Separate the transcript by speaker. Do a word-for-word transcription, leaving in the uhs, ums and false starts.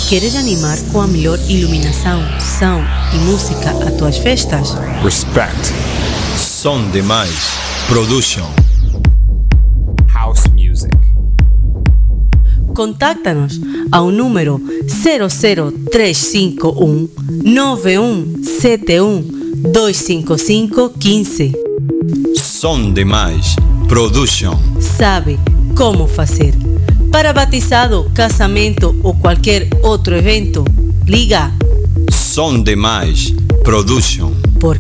Speaker 1: Queres animar com a melhor iluminação, som e música a tuas festas?
Speaker 2: Respect. Som Demais Production.
Speaker 3: House music.
Speaker 1: Contacta-nos ao número zero zero três cinco um nove um sete um dois cinco cinco um cinco.
Speaker 2: Som Demais Production.
Speaker 1: Sabe como fazer. Para batizado, casamento ou qualquer outro evento, liga
Speaker 2: Som Demais Production.